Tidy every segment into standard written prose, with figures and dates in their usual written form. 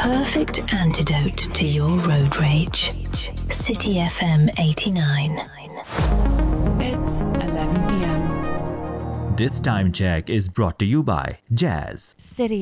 perfect antidote to your road rage. City FM 89. It's 11 p.m. This time check is brought to you by Jazz. City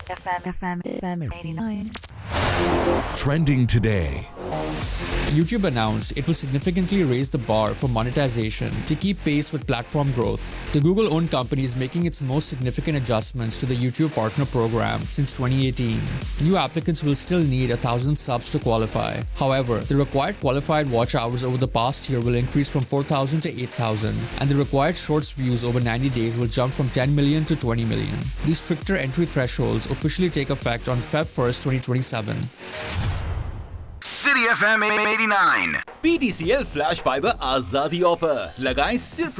FM 89. Trending today. YouTube announced it will significantly raise the bar for monetization to keep pace with platform growth. The Google-owned company is making its most significant adjustments to the YouTube Partner Program since 2018. New applicants will still need 1,000 subs to qualify. However, the required qualified watch hours over the past year will increase from 4,000 to 8,000, and the required Shorts views over 90 days will jump from 10 million to 20 million. These stricter entry thresholds officially take effect on Feb 1st, 2027. City FM 89. PTCL flash fibre आजादी offer लगाएं सिर्फ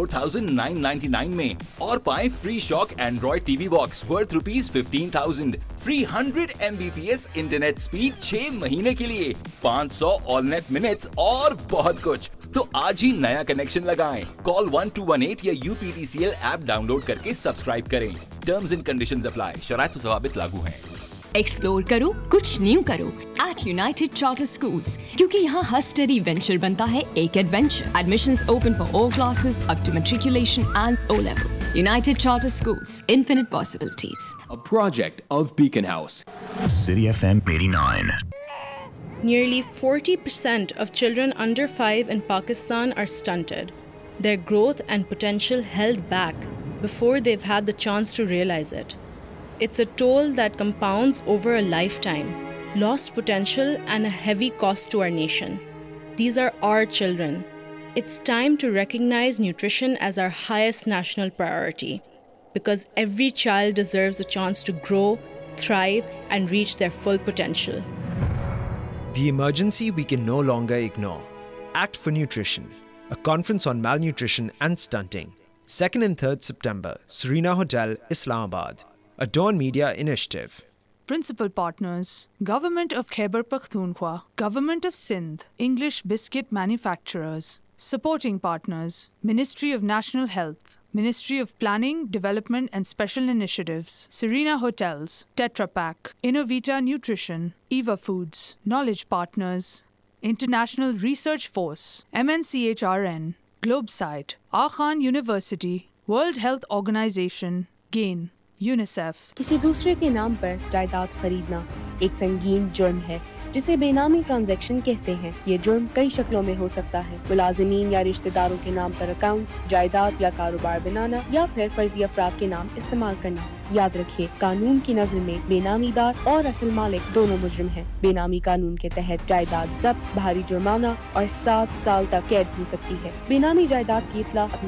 ₹4,999 में और पाएं free shock Android TV box worth ₹15,000, free 100 Mbps internet speed 6 महीने के लिए, 500 all net minutes और बहुत कुछ। तो आज ही नया कनेक्शन लगाएं। कॉल 1218 या UPTCL ऐप डाउनलोड करके सब्सक्राइब करें। Terms and conditions apply. शराइत व ज़वाबित लागू हैं। एक्सप्लोर करो, कुछ न्यू करो एट यूनाइटेड चार्टर स्कूल्स, क्योंकि यहाँ हर स्टडी वेंचर बनता है एक adventure. Admissions open for all classes up to matriculation and O level. United Charter Schools, infinite possibilities. A project of Beacon House. City FM 89. Nearly 40% of children under 5 in Pakistan are stunted, their growth and potential held back before they've had the chance to realize it. It's a toll that compounds over a lifetime, lost potential and a heavy cost to our nation. These are our children. It's time to recognize nutrition as our highest national priority, because every child deserves a chance to grow, thrive, and reach their full potential. The emergency we can no longer ignore. Act for Nutrition, a conference on malnutrition and stunting. 2nd and 3rd September, Serena Hotel, Islamabad. A Dawn Media initiative. Principal partners: Government of Khyber Pakhtunkhwa, Government of Sindh, English Biscuit Manufacturers. Supporting partners: Ministry of National Health, Ministry of Planning, Development and Special Initiatives, Serena Hotels, Tetra Pak, Innovita Nutrition, Eva Foods. Knowledge partners: International Research Force, MNCHRN, Globesite, Akhan University, World Health Organization, GAIN, UNICEF. किसी दूसरे के नाम पर जायदाद खरीदना एक संगीन जुर्म है जिसे बेनामी ट्रांजैक्शन कहते हैं। ये जुर्म कई शक्लों में हो सकता है। मुलाजिमीन या रिश्तेदारों के नाम पर अकाउंट्स, जायदाद या कारोबार बनाना या फिर फर्जी अफराद के नाम इस्तेमाल करना। याद रखिए, कानून की नज़र में बेनामीदार और असल मालिक दोनों मुजरिम हैं। बेनामी कानून के तहत जायदाद जब्त, भारी जुर्माना और 7 साल तक कैद हो सकती है। बेनामी जायदाद की इत्तला अपने